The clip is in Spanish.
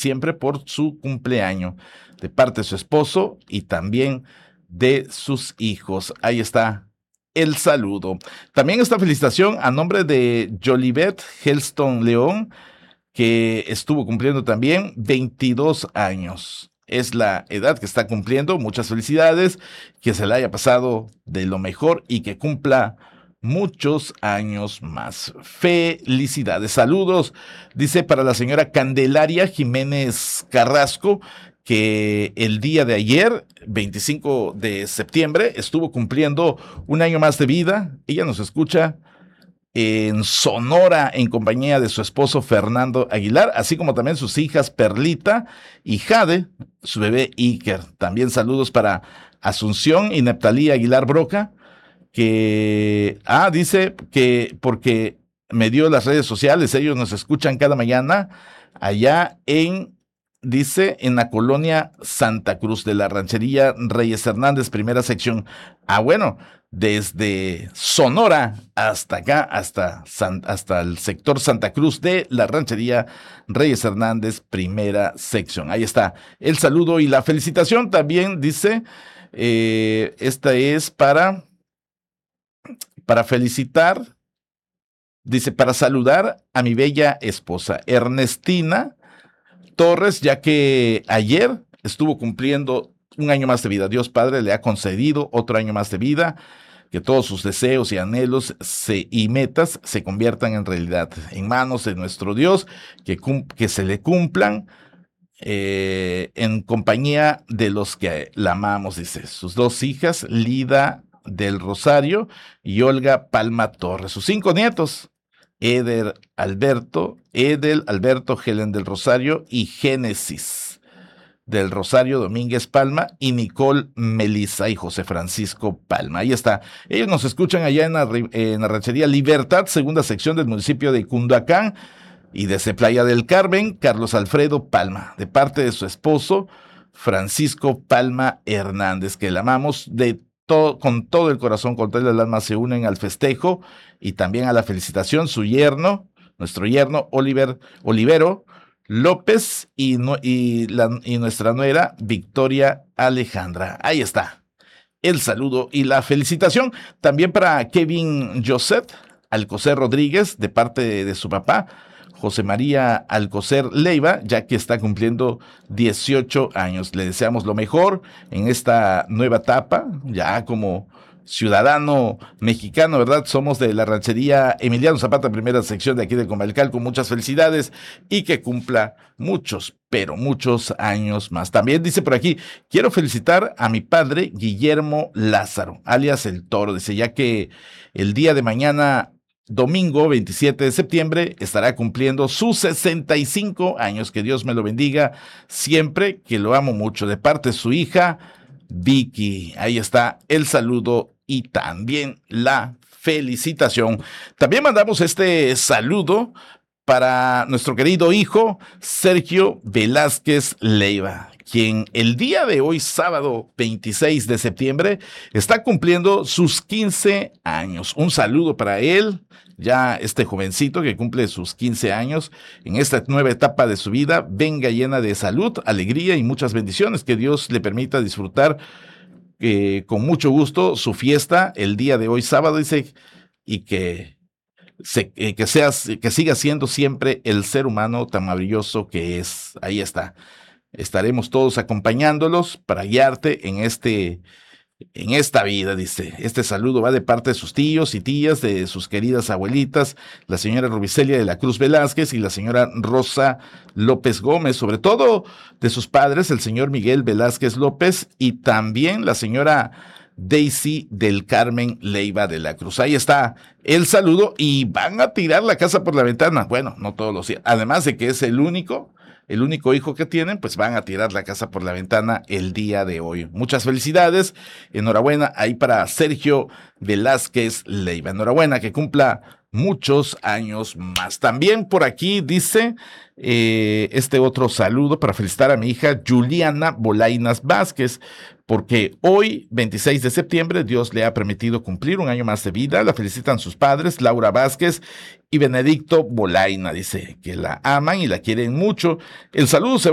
siempre por su cumpleaños, de parte de su esposo y también de sus hijos. Ahí está el saludo. También esta felicitación a nombre de Jolivet Helston León, que estuvo cumpliendo también 22 años. Es la edad que está cumpliendo. Muchas felicidades, que se la haya pasado de lo mejor y que cumpla muchos años más. Felicidades. Saludos, dice, para la señora Candelaria Jiménez Carrasco, que el día de ayer, 25 de septiembre, estuvo cumpliendo un año más de vida. Ella nos escucha en Sonora en compañía de su esposo Fernando Aguilar, así como también sus hijas Perlita y Jade, su bebé Iker. También saludos para Asunción y Neptalí Aguilar Broca, que dice que porque me dio las redes sociales, ellos nos escuchan cada mañana allá dice, en la colonia Santa Cruz de la ranchería Reyes Hernández, primera sección. Bueno, desde Sonora hasta acá, hasta el sector Santa Cruz de la ranchería Reyes Hernández, primera sección. Ahí está el saludo y la felicitación. También dice, esta es para felicitar, dice, para saludar a mi bella esposa, Ernestina Torres, ya que ayer estuvo cumpliendo un año más de vida. Dios Padre le ha concedido otro año más de vida, que todos sus deseos y anhelos y metas se conviertan en realidad, en manos de nuestro Dios, que se le cumplan en compañía de los que la amamos, dice. Sus dos hijas, Lida del Rosario y Olga Palma Torres. Sus 5 nietos, Edel Alberto, Helen del Rosario y Génesis del Rosario Domínguez Palma y Nicole Melissa y José Francisco Palma. Ahí está. Ellos nos escuchan allá en la ranchería Libertad, segunda sección del municipio de Cunduacán, y desde Playa del Carmen, Carlos Alfredo Palma, de parte de su esposo Francisco Palma Hernández, que le amamos con todo el corazón, con todo el alma, se unen al festejo y también a la felicitación. Su yerno, nuestro yerno Olivero López y nuestra nuera Victoria Alejandra. Ahí está el saludo y la felicitación. También para Kevin Joseph Alcocer Rodríguez, de parte de su papá José María Alcocer Leiva, ya que está cumpliendo 18 años. Le deseamos lo mejor en esta nueva etapa, ya como ciudadano mexicano, ¿verdad? Somos de la ranchería Emiliano Zapata, primera sección de aquí de Comalcal, con muchas felicidades y que cumpla muchos, pero muchos años más. También dice por aquí, quiero felicitar a mi padre Guillermo Lázaro, alias El Toro, dice, ya que el día de mañana, domingo 27 de septiembre, estará cumpliendo sus 65 años. Que Dios me lo bendiga siempre, que lo amo mucho. De parte de su hija, Vicky. Ahí está el saludo y también la felicitación. También mandamos este saludo para nuestro querido hijo, Sergio Velázquez Leiva, quien el día de hoy, sábado 26 de septiembre, está cumpliendo sus 15 años. Un saludo para él, ya este jovencito que cumple sus 15 años en esta nueva etapa de su vida. Venga llena de salud, alegría y muchas bendiciones. Que Dios le permita disfrutar con mucho gusto su fiesta el día de hoy, sábado, dice, y que siga siendo siempre el ser humano tan maravilloso que es. Ahí está. Estaremos todos acompañándolos para guiarte en esta vida, dice. Este saludo va de parte de sus tíos y tías, de sus queridas abuelitas, la señora Rubicelia de la Cruz Velázquez y la señora Rosa López Gómez, sobre todo de sus padres, el señor Miguel Velázquez López y también la señora Daisy del Carmen Leiva de la Cruz. Ahí está el saludo y van a tirar la casa por la ventana. Bueno, no todos los días. Además de que es el único hijo que tienen, pues van a tirar la casa por la ventana el día de hoy. Muchas felicidades. Enhorabuena ahí para Sergio Velázquez Leiva. Enhorabuena, que cumpla muchos años más. También por aquí dice este otro saludo para felicitar a mi hija Juliana Bolainas Vázquez, porque hoy, 26 de septiembre, Dios le ha permitido cumplir un año más de vida. La felicitan sus padres, Laura Vázquez y Benedicto Bolaina. Dice que la aman y la quieren mucho. El saludo se va